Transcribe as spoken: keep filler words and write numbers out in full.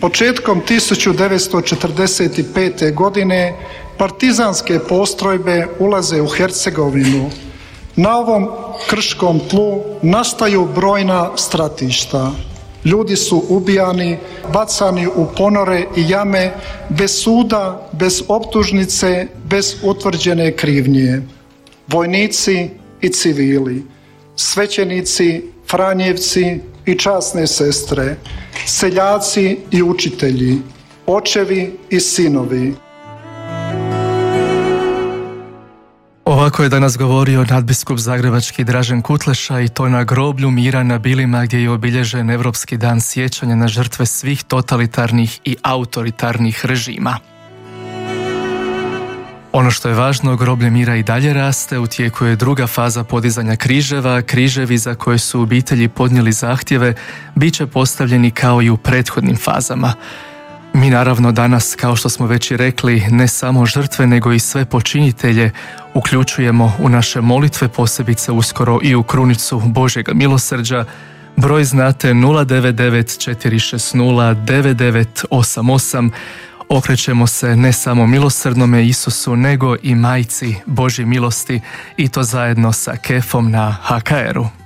Početkom tisuću devetsto četrdeset pete. godine partizanske postrojbe ulaze u Hercegovinu. Na ovom krškom tlu nastaju brojna stratišta. Ljudi su ubijani, bacani u ponore i jame, bez suda, bez optužnice, bez utvrđene krivnje. Vojnici i civili, svećenici, franjevci i časne sestre, seljaci i učitelji, očevi i sinovi. Ovako je danas govorio nadbiskup zagrebački Dražen Kutleša, i to na groblju mira na Bilima, gdje je obilježen Europski dan sjećanja na žrtve svih totalitarnih i autoritarnih režima. Ono što je važno, groblje mira i dalje raste, u tijeku je druga faza podizanja križeva. Križevi za koje su obitelji podnijeli zahtjeve bit će postavljeni kao i u prethodnim fazama. Mi naravno danas, kao što smo već i rekli, ne samo žrtve nego i sve počinitelje uključujemo u naše molitve, posebice uskoro i u krunicu Božjega milosrđa. Broj znate nula devet devet četiri šest nula devet devet osam osam. Okrećemo se ne samo milosrdnome Isusu, nego i Majci Božje milosti, i to zajedno sa Kefom na ha ka er u.